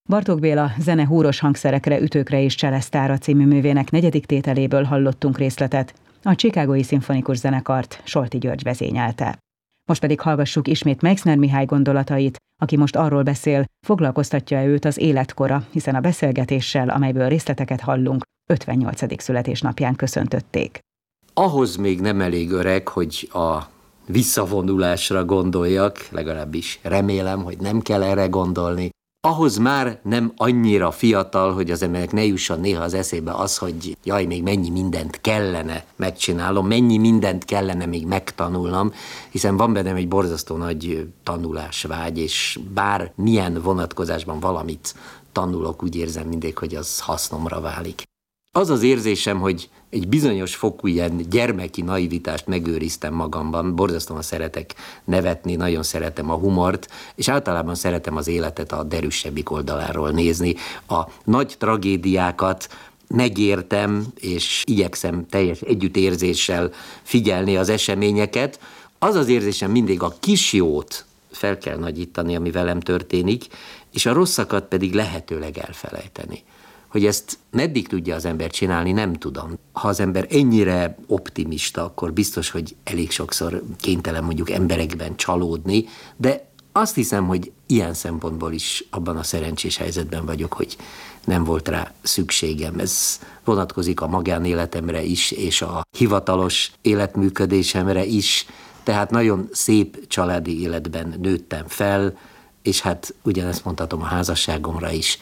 Bartók Béla zene húros hangszerekre, ütőkre és cselesztára című művének 4. tételéből hallottunk részletet, a Chicagói Szimfonikus Zenekart Solti György vezényelte. Most pedig hallgassuk ismét Meixner Mihály gondolatait, aki most arról beszél, foglalkoztatja őt az életkora, hiszen a beszélgetéssel, amelyből részleteket hallunk, 58. születésnapján köszöntötték. Ahhoz még nem elég öreg, hogy a visszavonulásra gondoljak, legalábbis remélem, hogy nem kell erre gondolni. Ahhoz már nem annyira fiatal, hogy az embernek ne jusson néha az eszébe az, hogy jaj, még mennyi mindent kellene megcsinálnom, mennyi mindent kellene még megtanulnom, hiszen van bennem egy borzasztó nagy tanulásvágy, és bár milyen vonatkozásban valamit tanulok, úgy érzem mindig, hogy az hasznomra válik. Az az érzésem, hogy egy bizonyos fokú ilyen gyermeki naivitást megőriztem magamban, borzasztóan szeretek nevetni, nagyon szeretem a humort, és általában szeretem az életet a derűsebbik oldaláról nézni. A nagy tragédiákat megértem, és igyekszem teljes együttérzéssel figyelni az eseményeket. Az az érzésem mindig a kis jót fel kell nagyítani, ami velem történik, és a rosszakat pedig lehetőleg elfelejteni. Hogy ezt meddig tudja az ember csinálni, nem tudom. Ha az ember ennyire optimista, akkor biztos, hogy elég sokszor kénytelen mondjuk emberekben csalódni, de azt hiszem, hogy ilyen szempontból is abban a szerencsés helyzetben vagyok, hogy nem volt rá szükségem. Ez vonatkozik a magánéletemre is, és a hivatalos életműködésemre is. Tehát nagyon szép családi életben nőttem fel, és hát ugyanezt mondhatom a házasságomra is.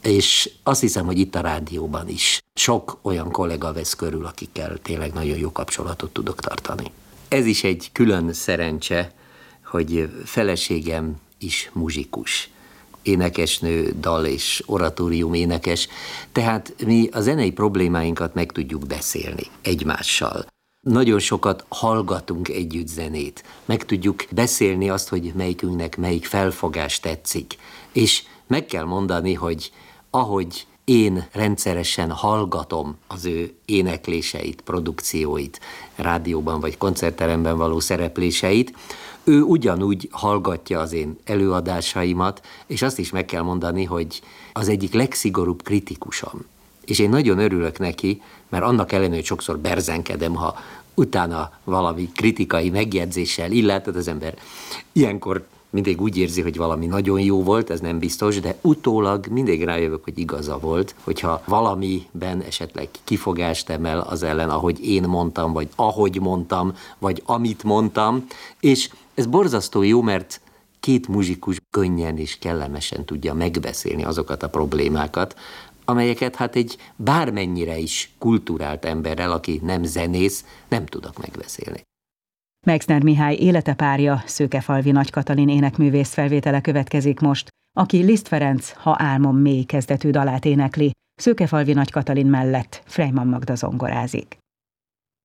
És azt hiszem, hogy itt a rádióban is sok olyan kollega vesz körül, akikkel tényleg nagyon jó kapcsolatot tudok tartani. Ez is egy külön szerencse, hogy feleségem is muzsikus, énekesnő, dal és oratórium énekes, tehát mi a zenei problémáinkat meg tudjuk beszélni egymással. Nagyon sokat hallgatunk együtt zenét, meg tudjuk beszélni azt, hogy melyikünknek melyik felfogás tetszik, és meg kell mondani, hogy ahogy én rendszeresen hallgatom az ő énekléseit, produkcióit, rádióban vagy koncertteremben való szerepléseit, ő ugyanúgy hallgatja az én előadásaimat, és azt is meg kell mondani, hogy az egyik legszigorúbb kritikusom. És én nagyon örülök neki, mert annak ellenére, hogy sokszor berzenkedem, ha utána valami kritikai megjegyzéssel illet, az ember ilyenkor mindig úgy érzi, hogy valami nagyon jó volt, ez nem biztos, de utólag mindig rájövök, hogy igaza volt, hogyha valamiben esetleg kifogást emel az ellen, ahogy én mondtam, vagy ahogy mondtam, vagy amit mondtam, és ez borzasztó jó, mert két muzsikus könnyen és kellemesen tudja megbeszélni azokat a problémákat, amelyeket hát egy bármennyire is kulturált emberrel, aki nem zenész, nem tudok megbeszélni. Meixner Mihály élete párja, Szőkefalvi Nagy Katalin énekművész felvétele következik most, aki Liszt Ferenc Ha álmom mély kezdetű dalát énekli, Szőkefalvi Nagy Katalin mellett Freyman Magda zongorázik.